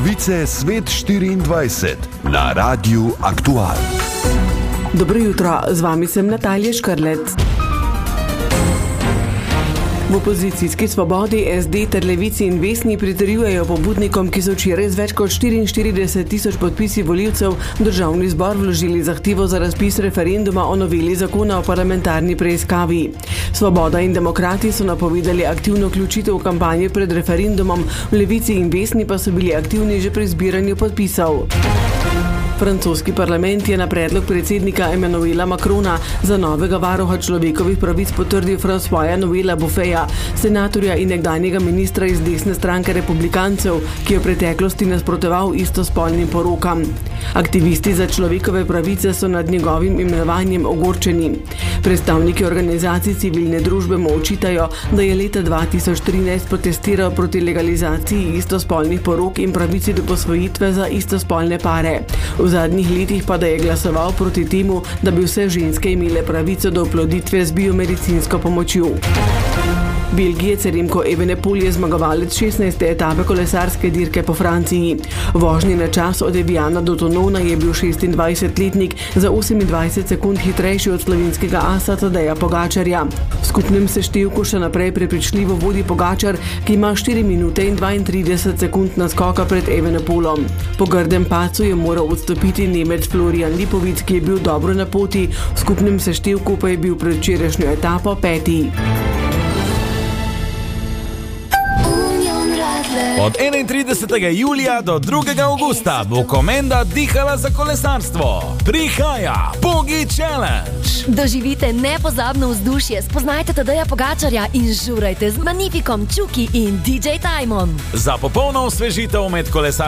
Novice Svet 24 na Radiu Aktual. Dobro jutro, z vami sem Natalija Škrlec. V opozicijski Svobodi, SD ter Levici in Vesni pritrjujejo pobudnikom, ki so včeraj z več kot 44,000 podpisi volivcev v Državni zbor vložili zahtevo za razpis referenduma o noveli zakona o parlamentarni preiskavi. Svoboda in Demokrati so napovedali aktivno vključitev v kampanje pred referendumom, v Levici in Vesni pa so bili aktivni že pri zbiranju podpisov. Francoski parlament je na predlog predsednika Emmanuela Macrona za novega varuha človekovih pravic potrdil Françoisa Noela Buffeta, senatorja in nekdanjega ministra iz desne stranke republikancev, ki je v preteklosti nasprotoval istospolnim porokam. Aktivisti za človekove pravice so nad njegovim imenovanjem ogorčeni. Predstavniki organizacij civilne družbe mu očitajo, da je leta 2013 protestiral proti legalizaciji istospolnih porok in pravici do posvojitve za istospolne pare. V zadnjih letih pa da je glasoval proti temu, da bi vse ženske imele pravico do oploditve z biomedicinsko pomočjo. Belgijec Remco Evenepoel je zmagovalec 16. etape kolesarske dirke po Franciji. Vožnji na čas od Eviana do Tonona je bil 26-letnik za 28 sekund hitrejši od slovenskega asa Tadeja Pogačarja. V skupnem seštevku še naprej prepričljivo vodi Pogačar, ki ima 4 minute in 32 sekund naskoka pred Evenepoelom. Po grdem padcu je moral odstopiti Nemec Florian Lipovic, ki je bil dobro na poti, v skupnem seštevku pa je bil pred včerajšnjo etapo 5. Od 31. julija do 2. augusta bo Komenda dihala za kolesarstvo. Prihaja Pogi Challenge. Doživite nepozabno vzdušje, spoznajte Tadeja Pogačarja in žurajte z Magnifikom, Čuki in DJ Timom. Za popolno osvežitev med kolesarstvom